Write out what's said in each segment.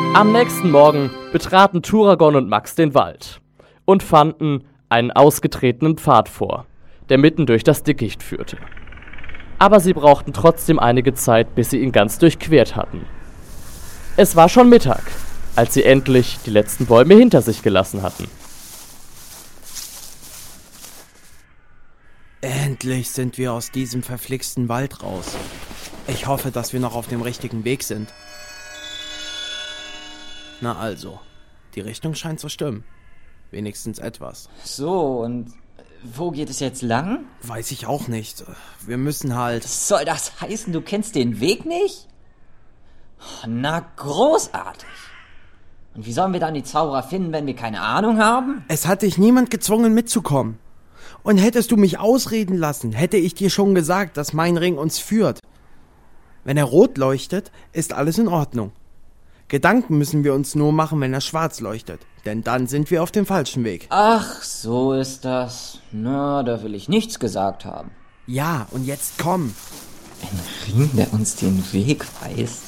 Am nächsten Morgen betraten Turagon und Max den Wald und fanden einen ausgetretenen Pfad vor, der mitten durch das Dickicht führte. Aber sie brauchten trotzdem einige Zeit, bis sie ihn ganz durchquert hatten. Es war schon Mittag, als sie endlich die letzten Bäume hinter sich gelassen hatten. Endlich sind wir aus diesem verflixten Wald raus. Ich hoffe, dass wir noch auf dem richtigen Weg sind. Na also, die Richtung scheint zu stimmen. Wenigstens etwas. So, und wo geht es jetzt lang? Weiß ich auch nicht. Wir müssen halt... Soll das heißen, du kennst den Weg nicht? Na, großartig. Und wie sollen wir dann die Zauberer finden, wenn wir keine Ahnung haben? Es hat dich niemand gezwungen mitzukommen. Und hättest du mich ausreden lassen, hätte ich dir schon gesagt, dass mein Ring uns führt. Wenn er rot leuchtet, ist alles in Ordnung. Gedanken müssen wir uns nur machen, wenn er schwarz leuchtet. Denn dann sind wir auf dem falschen Weg. Ach, so ist das. Na, da will ich nichts gesagt haben. Ja, und jetzt komm. Ein Ring, der uns den Weg weist.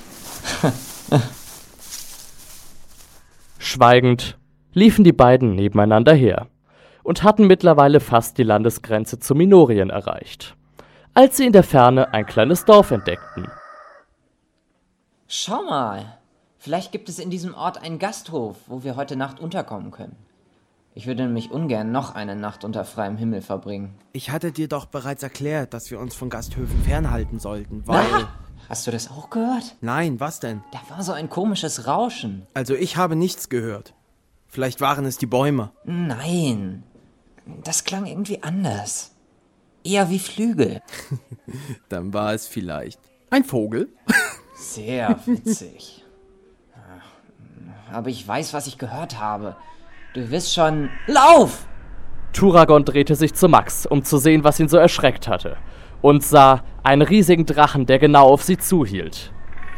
Schweigend liefen die beiden nebeneinander her und hatten mittlerweile fast die Landesgrenze zu Minorien erreicht, als sie in der Ferne ein kleines Dorf entdeckten. Schau mal, vielleicht gibt es in diesem Ort einen Gasthof, wo wir heute Nacht unterkommen können. Ich würde nämlich ungern noch eine Nacht unter freiem Himmel verbringen. Ich hatte dir doch bereits erklärt, dass wir uns von Gasthöfen fernhalten sollten, weil... Hast du das auch gehört? Nein, was denn? Da war so ein komisches Rauschen. Also ich habe nichts gehört. Vielleicht waren es die Bäume. Nein, das klang irgendwie anders. Eher wie Flügel. Dann war es vielleicht ein Vogel. Sehr witzig. Aber ich weiß, was ich gehört habe. Du wirst schon... Lauf! Turagon drehte sich zu Max, um zu sehen, was ihn so erschreckt hatte, und sah einen riesigen Drachen, der genau auf sie zuhielt.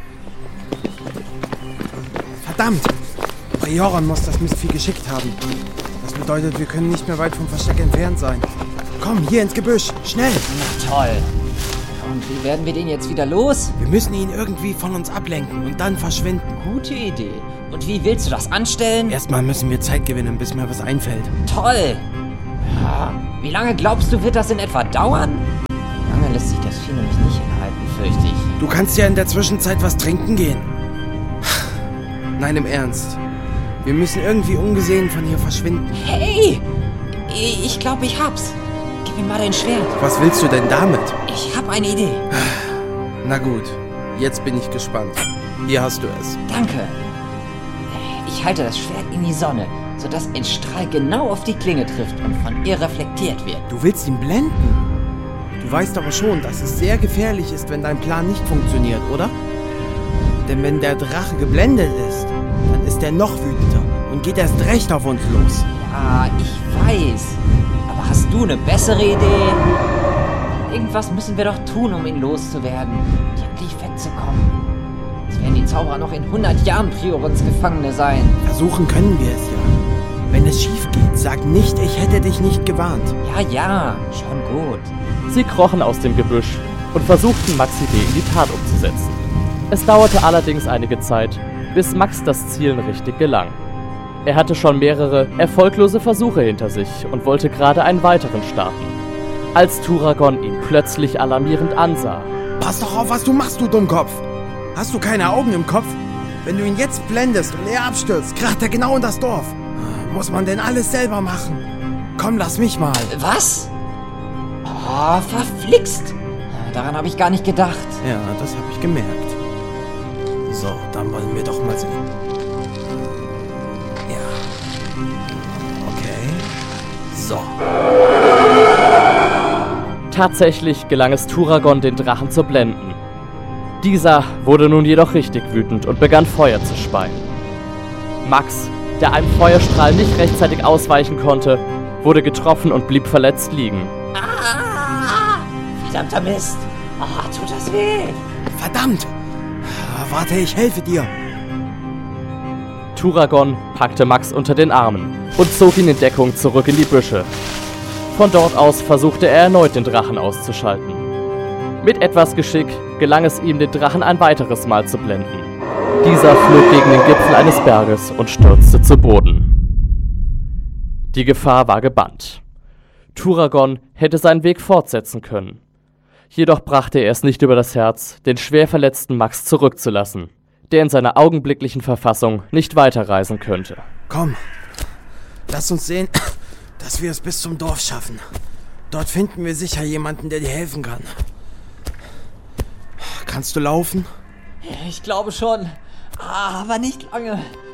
Verdammt! Joran muss das Mistvieh geschickt haben. Das bedeutet, wir können nicht mehr weit vom Versteck entfernt sein. Komm, hier ins Gebüsch, schnell! Na toll. Und wie werden wir den jetzt wieder los? Wir müssen ihn irgendwie von uns ablenken und dann verschwinden. Gute Idee. Und wie willst du das anstellen? Erstmal müssen wir Zeit gewinnen, bis mir was einfällt. Toll! Ja, wie lange glaubst du, wird das in etwa dauern? Lange lässt sich das Vieh nämlich nicht hinhalten, fürchte ich. Du kannst ja in der Zwischenzeit was trinken gehen. Nein, im Ernst. Wir müssen irgendwie ungesehen von hier verschwinden. Hey! Ich glaube, ich hab's. Gib mir mal dein Schwert. Was willst du denn damit? Ich hab eine Idee. Na gut, jetzt bin ich gespannt. Hier hast du es. Danke. Ich halte das Schwert in die Sonne, sodass ein Strahl genau auf die Klinge trifft und von ihr reflektiert wird. Du willst ihn blenden? Du weißt aber schon, dass es sehr gefährlich ist, wenn dein Plan nicht funktioniert, oder? Denn wenn der Drache geblendet ist, dann ist er noch wütender und geht erst recht auf uns los. Ja, ich weiß. Aber hast du eine bessere Idee? Irgendwas müssen wir doch tun, um ihn loszuwerden und endlich wegzukommen. Sonst werden die Zauberer noch in 100 Jahren Priorons Gefangene sein. Versuchen können wir es ja. Wenn es schief geht, sag nicht, ich hätte dich nicht gewarnt. Ja, schon gut. Sie krochen aus dem Gebüsch und versuchten, Max' Idee in die Tat umzusetzen. Es dauerte allerdings einige Zeit, bis Max das Zielen richtig gelang. Er hatte schon mehrere erfolglose Versuche hinter sich und wollte gerade einen weiteren starten, als Turagon ihn plötzlich alarmierend ansah. Pass doch auf, was du machst, du Dummkopf! Hast du keine Augen im Kopf? Wenn du ihn jetzt blendest und er abstürzt, kracht er genau in das Dorf. Muss man denn alles selber machen? Komm, lass mich mal. Was? Oh, verflixt! Daran habe ich gar nicht gedacht. Ja, das habe ich gemerkt. So, dann wollen wir doch mal sehen. Ja. Okay. So. Tatsächlich gelang es Turagon, den Drachen zu blenden. Dieser wurde nun jedoch richtig wütend und begann Feuer zu speien. Max, der einem Feuerstrahl nicht rechtzeitig ausweichen konnte, wurde getroffen und blieb verletzt liegen. Ah, verdammter Mist! Oh, tut das weh! Verdammt! Warte, ich helfe dir. Turagon packte Max unter den Armen und zog ihn in Deckung zurück in die Büsche. Von dort aus versuchte er erneut, den Drachen auszuschalten. Mit etwas Geschick gelang es ihm, den Drachen ein weiteres Mal zu blenden. Dieser flog gegen den Gipfel eines Berges und stürzte zu Boden. Die Gefahr war gebannt. Turagon hätte seinen Weg fortsetzen können. Jedoch brachte er es nicht über das Herz, den schwer verletzten Max zurückzulassen, der in seiner augenblicklichen Verfassung nicht weiterreisen könnte. Komm, lass uns sehen, dass wir es bis zum Dorf schaffen. Dort finden wir sicher jemanden, der dir helfen kann. Kannst du laufen? Ich glaube schon, aber nicht lange.